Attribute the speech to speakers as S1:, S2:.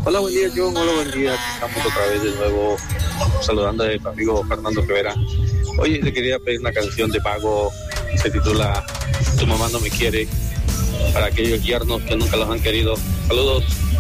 S1: Hola, buen día, John. Hola, buen día. Aquí estamos otra vez de nuevo saludando a mi amigo Fernando Rivera. Oye, le quería pedir una canción de Pago que se titula Tu mamá no me quiere, para aquellos yernos que nunca los han querido. Saludos.